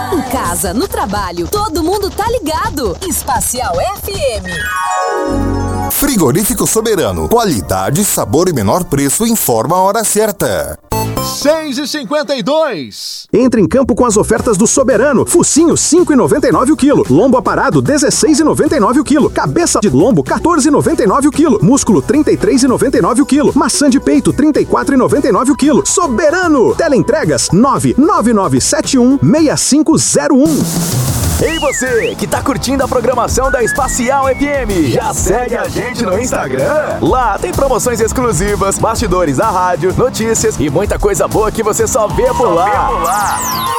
Em casa, no trabalho, todo mundo tá ligado. Espacial FM. Frigorífico Soberano. Qualidade, sabor e menor preço. Informa a hora certa. 6h52. Entre em campo com as ofertas do Soberano. Focinho, 5,99 o quilo. Lombo aparado, 16,99 o quilo. Cabeça de lombo, 14,99 o quilo. Músculo, 33,99 o quilo. Maçã de peito, 34,99 o quilo. Soberano. Teleentregas, 999716501. Ei você, que tá curtindo a programação da Espacial FM, já segue a gente no Instagram? Lá tem promoções exclusivas, bastidores da rádio, notícias e muita coisa boa que você só vê por lá.